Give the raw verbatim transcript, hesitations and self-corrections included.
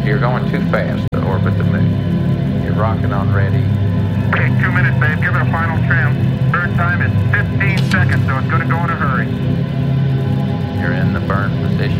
You're going too fast to orbit the moon. You're rocking on ready. Okay, two minutes, babe. Give it a final trim. Burn time is fifteen seconds, so it's going to go in a hurry. You're in the burn position.